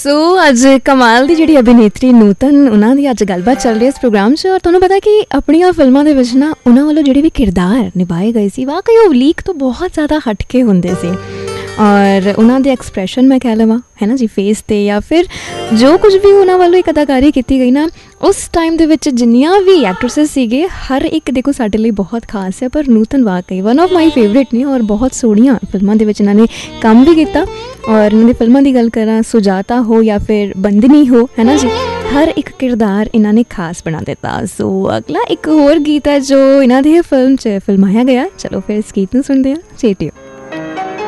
सो अज कमाल की जी अभिनेत्री नूतन उन्होंने अज गलबात चल रही है इस प्रोग्राम से। और तुहानू पता कि अपन फिल्मों के ना उन्होंने वालों जोड़े भी किरदार निभाए गए सी वाकई वो लीक तो बहुत ज़्यादा हटके होंगे सी। और उन्होंने एक्सप्रैशन मैं कह लवां है ना जी फेस ते या फिर जो कुछ भी उन्होंने वालों एक अदाकारी की गई ना उस टाइम दे विच जिन्नियां भी एक्ट्रेसिस सीगे हर एक देखो साडे लिए बहुत खास है। पर नूतन वाकई वन ऑफ माई फेवरेट ने और बहुत सोहणियां फिल्मों के इन्होंने काम भी किया। और इन्होंने फिल्मों की गल करा सुजाता हो या फिर बंदनी हो है ना जी हर एक किरदार इन्होंने खास बना दिता। सो अगला एक होर गीत है जो इन्होंने फिल्म च फिल्माया गया। चलो फिर इस गीत में सुनते हैं। चेटियो।